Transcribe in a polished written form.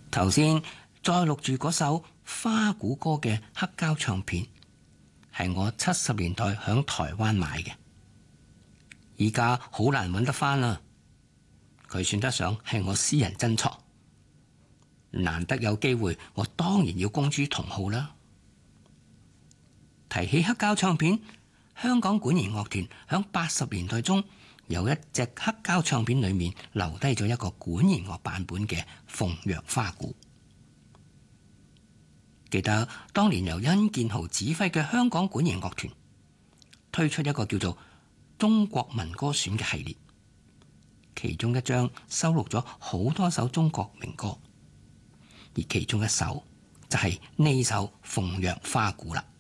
頭先再錄住嗰首花鼓歌嘅黑膠唱片，係我70年代響台灣買嘅，而家好難揾得返啦。佢算得上係我私人珍藏，難得有機會，我當然要公諸同好啦。提起黑膠唱片，香港管弦樂團響80年代中有一隻黑膠唱片裏面留低咗一個管弦樂版本嘅鳳陽花鼓。記得當年由殷建豪指揮嘅香港管弦樂團推出一個叫做《中國民歌選》嘅系列，其中一張收錄咗好多首中國名歌，而其中一首就係呢首鳳陽花鼓啦。